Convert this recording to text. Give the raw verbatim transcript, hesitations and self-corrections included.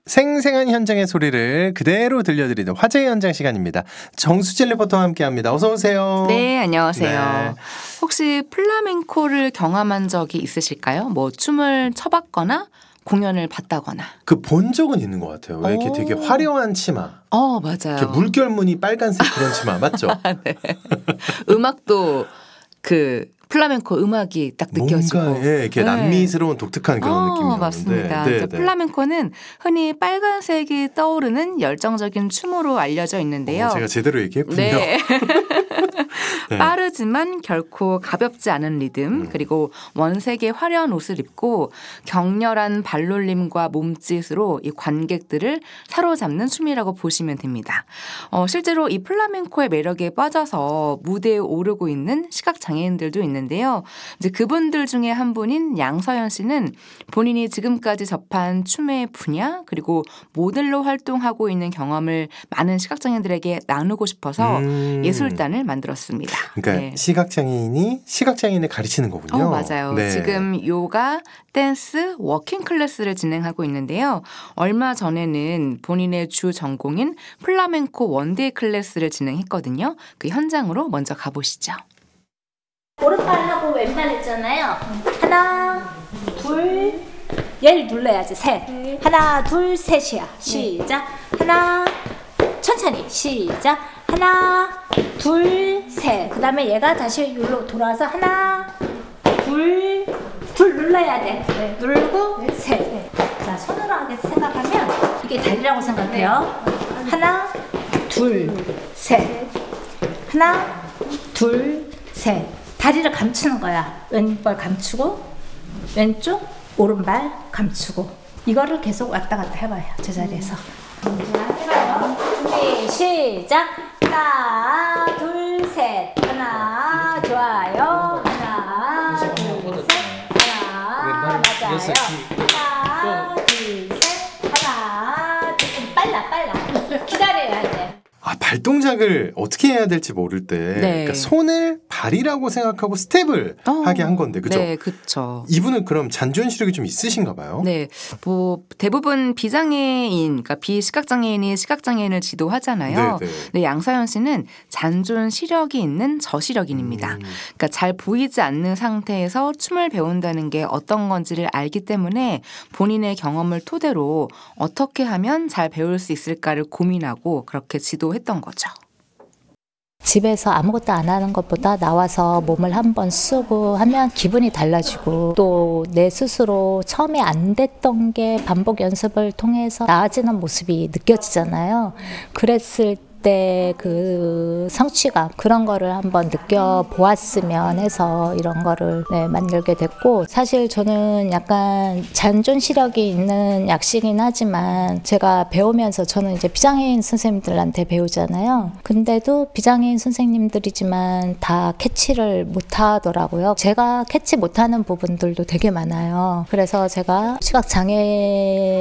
생생한 현장의 소리를 그대로 들려드리는 화제의 현장 시간입니다. 정수진 리포터와 함께합니다. 어서 오세요. 네, 안녕하세요. 네. 혹시 플라멩코를 경험한 적이 있으실까요? 뭐 춤을 춰봤거나 공연을 봤다거나. 그 본 적은 있는 것 같아요. 왜 이렇게 오. 되게 화려한 치마. 어, 맞아요. 이렇게 물결무늬 빨간색 그런 치마 맞죠? 네. 음악도 그 플라멩코 음악이 딱 느껴지고. 뭔가 예, 이렇게 네. 남미스러운 독특한 그런 어, 느낌이었는데. 맞습니다. 네, 이제 네. 플라멩코는 흔히 빨간색이 떠오르는 열정적인 춤으로 알려져 있는데요. 어, 제가 제대로 얘기했군요. 네. 네. 빠르지만 결코 가볍지 않은 리듬, 음. 그리고 원색의 화려한 옷을 입고 격렬한 발놀림과 몸짓으로 이 관객들을 사로잡는 춤이라고 보시면 됩니다. 어, 실제로 이 플라멩코의 매력에 빠져서 무대에 오르고 있는 시각장애인들도 있는데요. 이제 그분들 중에 한 분인 양서연 씨는 본인이 지금까지 접한 춤의 분야, 그리고 모델로 활동하고 있는 경험을 많은 시각장애인들에게 나누고 싶어서 음. 예술단을 만들었습니다. 그러니까 네. 시각장애인이 시각장애인을 가르치는 거군요. 어, 맞아요. 네. 지금 요가, 댄스, 워킹 클래스를 진행하고 있는데요. 얼마 전에는 본인의 주 전공인 플라멩코 원데이 클래스를 진행했거든요. 그 현장으로 먼저 가보시죠. 오른발하고 왼발 있잖아요. 하나, 둘, 얘를 눌러야지. 셋. 하나, 둘, 셋이야. 시작. 하나, 천천히. 시작. 하나, 둘, 셋. 그 다음에 얘가 다시 여기로 돌아와서 하나, 둘, 둘 눌러야 돼. 누르고 셋. 자, 손으로 하게 생각하면 이게 다리라고 생각해요. 하나, 둘, 셋. 하나, 둘, 셋. 다리를 감추는 거야. 왼발 감추고 왼쪽 오른발 감추고 이거를 계속 왔다 갔다 해봐요. 제자리에서. 자, 해봐요. 준비 시작. 하나 둘 셋. 하나 좋아요. 하나 둘 셋. 하나 맞아요. 하나 둘 셋. 하나 둘 셋. 빨라 빨라. 기다려야 돼. 아, 발동작을 어떻게 해야 될지 모를 때 네. 그러니까 손을 발이라고 생각하고 스텝을 어, 하게 한 건데 그죠? 네, 그렇죠. 이분은 그럼 잔존 시력이 좀 있으신가 봐요? 네, 뭐 대부분 비장애인, 그러니까 비시각장애인이 시각장애인을 지도하잖아요. 네, 네. 근데 양서연 씨는 잔존 시력이 있는 저시력인입니다. 음. 그러니까 잘 보이지 않는 상태에서 춤을 배운다는 게 어떤 건지를 알기 때문에 본인의 경험을 토대로 어떻게 하면 잘 배울 수 있을까를 고민하고 그렇게 지도했던 거죠. 집에서 아무것도 안 하는 것보다 나와서 몸을 한번 쓰고 하면 기분이 달라지고 또 내 스스로 처음에 안 됐던 게 반복 연습을 통해서 나아지는 모습이 느껴지잖아요. 그랬을 때 그 성취감 그런 거를 한번 느껴보았으면 해서 이런 거를 네, 만들게 됐고 사실 저는 약간 잔존 시력이 있는 약시긴 하지만 제가 배우면서 저는 이제 비장애인 선생님들한테 배우잖아요. 근데도 비장애인 선생님들이지만 다 캐치를 못 하더라고요. 제가 캐치 못하는 부분들도 되게 많아요. 그래서 제가 시각장애